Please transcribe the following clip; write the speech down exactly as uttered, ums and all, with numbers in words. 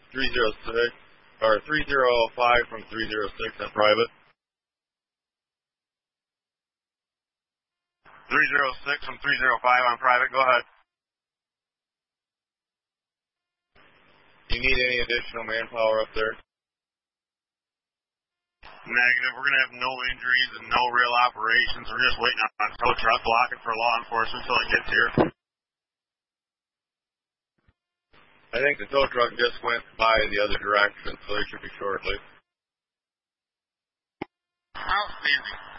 three zero six, or three zero five from three zero six on private. three zero six from three zero five on private, go ahead. Do you need any additional manpower up there? Negative. We're going to have no injuries and no real operations. We're just waiting on a tow truck blocking for law enforcement until it gets here. I think the tow truck just went by the other direction, so they should be shortly. Outstanding.